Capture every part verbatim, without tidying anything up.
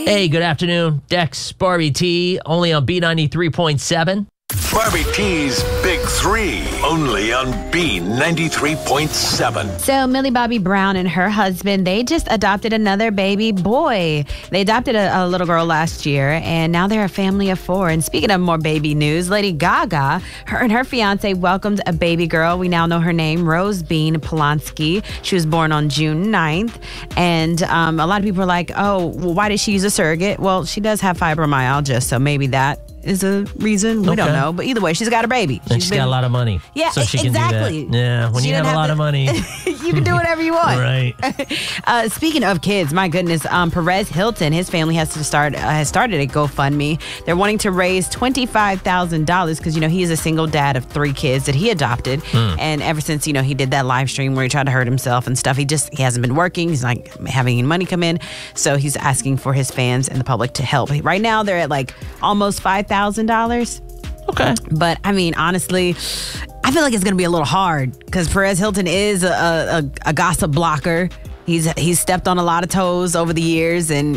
Hey, good afternoon. Dex, Barbie T, only on B ninety-three point seven. Barbie T's Big Three, only on B ninety-three point seven. So Millie Bobby Brown and her husband, they just adopted another baby boy. They adopted a, a little girl last year, and now they're a family of four. And speaking of more baby news, Lady Gaga, her and her fiance welcomed a baby girl. We now know her name, Rose Bean Polanski. She was born on June ninth. And um, a lot of people are like, oh, well, why did she use a surrogate? Well, she does have fibromyalgia, so maybe that is a reason. We Okay. don't know. But either way, she's got a baby. And she's been- got a lot of money. Yeah, so she can exactly. do that. Yeah, when She you have didn't a lot have of to- money. You can do whatever you want. Right. Uh, speaking of kids, my goodness, um, Perez Hilton, his family has to start uh, has started a GoFundMe. They're wanting to raise twenty-five thousand dollars because, you know, he is a single dad of three kids that he adopted. Hmm. And ever since, you know, he did that live stream where he tried to hurt himself and stuff, he just he hasn't been working. He's not having any money come in. So he's asking for his fans and the public to help. Right now, they're at like almost five thousand dollars. Okay. But I mean, honestly, I feel like it's going to be a little hard because Perez Hilton is a, a, a gossip blocker. He's he's stepped on a lot of toes over the years, and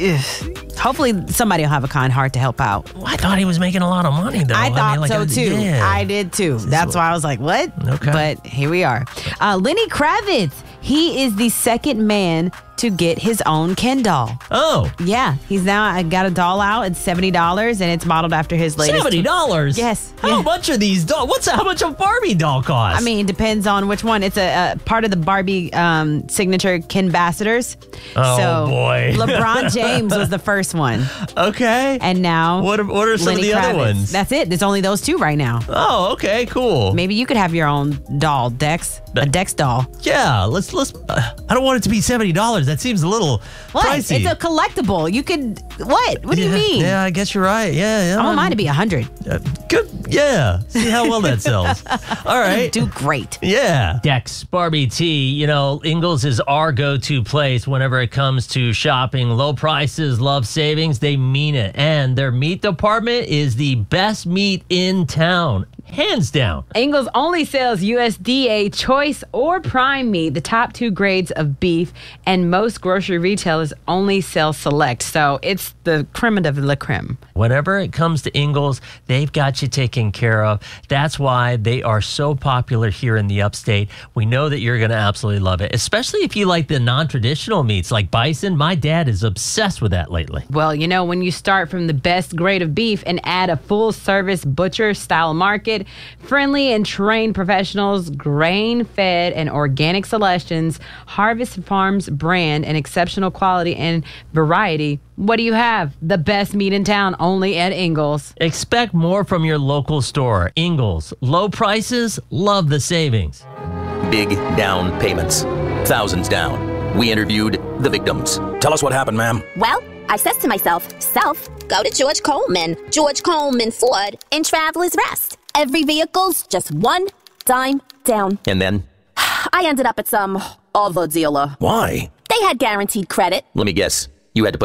ugh, hopefully somebody will have a kind heart to help out. Well, I thought he was making a lot of money, though. I thought mean, like, so uh, too. yeah. I did too. That's why I was like, what? Okay. But here we are. Uh, Lenny Kravitz, he is the second man to get his own Ken doll. Oh, Yeah, he's now I got a doll out. It's seventy dollars, and it's modeled after his latest. seventy dollars? Yes. How Yeah. much are these dolls? What's how much a Barbie doll cost? I mean, it depends on which one. It's a, a part of the Barbie um, signature Ken Ambassadors. Oh, so boy. LeBron James was the first one. okay. And now What are- what are some of Lenny the other Kravitz. ones? That's it. There's only those two right now. Oh, okay, cool. Maybe you could have your own doll, Dex. A Dex doll. Yeah, let's let's. Uh, I don't want it to be seventy dollars. That seems a little What? pricey. It's a collectible. You could. What? What do yeah, you mean? Yeah, I guess you're right. Yeah, yeah. I want mine to be a hundred. Uh, good. Yeah. See how well that sells. All right. Do great. Yeah. Dex, Barbie T, you know, Ingles is our go-to place whenever it comes to shopping. Low prices, love savings, they mean it. And their meat department is the best meat in town, hands down. Ingles only sells U S D A choice or prime meat, the top two grades of beef, and most grocery retailers only sell select. So it's the creme de la creme. Whenever it comes to Ingles, they've got you taken care of. That's why they are so popular here in the upstate. We know that you're going to absolutely love it, especially if you like the non-traditional meats like bison. My dad is obsessed with that lately. Well, you know, when you start from the best grade of beef and add a full-service butcher-style market, friendly and trained professionals, grain-fed and organic selections, Harvest Farms brand, and exceptional quality and variety, what do you have? The best meat in town, only at Ingles. Expect more from your local store. Ingles, low prices, love the savings. Big down payments. Thousands down. We interviewed the victims. Tell us what happened, ma'am. Well, I says to myself, self, go to George Coleman, George Coleman Ford, in Travelers Rest. Every vehicle's just one dime down. And then? I ended up at some other dealer. Why? They had guaranteed credit. Let me guess. You had to put